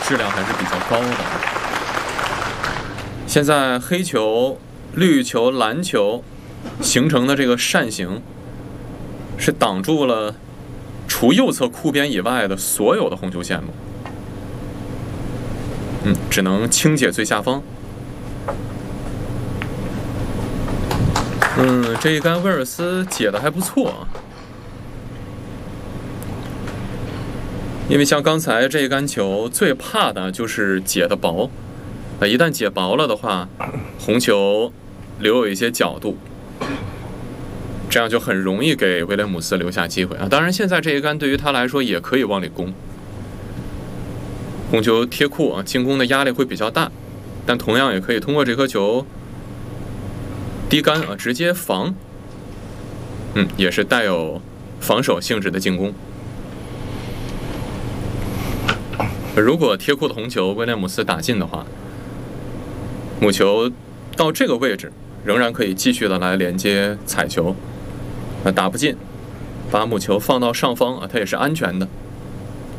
质量还是比较高的。现在黑球、绿球、蓝球形成的这个扇形，是挡住了除右侧库边以外的所有的红球线路。只能轻解最下方。这一杆威尔斯解的还不错啊。因为像刚才这一杆球最怕的就是解的薄，一旦解薄了的话，红球留有一些角度，这样就很容易给威廉姆斯留下机会啊。当然，现在这一杆对于他来说也可以往里攻。红球贴库啊，进攻的压力会比较大，但同样也可以通过这颗球低杆啊，直接防。也是带有防守性质的进攻。如果贴库的红球威廉姆斯打进的话，母球到这个位置仍然可以继续的来连接彩球，打不进，把母球放到上方啊，它也是安全的。